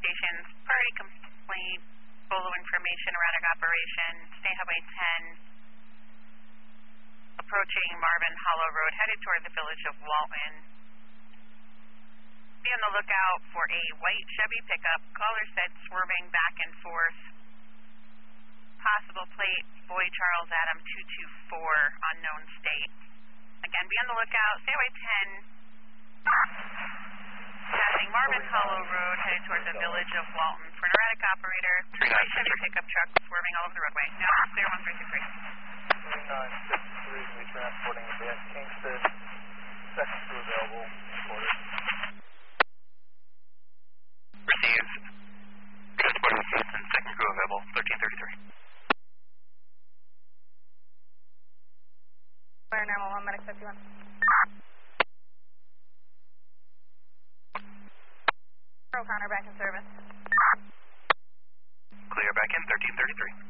stations, priority complaint, follow information, erratic operation, State Highway 10, approaching Marvin Hollow Road, headed toward the village of Walton. Be on the lookout for a white Chevy pickup, caller said swerving back and forth. Possible plate, Boy Charles Adam 224, unknown state. Again, be on the lookout, State Highway 10, passing Marvin Hollow Road, headed towards the village of Walton. For an erratic operator, white Chevy pickup truck swerving all over the roadway. Now, clear 1363. 3963, we transporting to Kingston. Second crew available. Reported. Received. Transporting to Kingston, second crew available, 1333. Fire 911, medic 51. O'Connor back in service. Clear back in, 1333.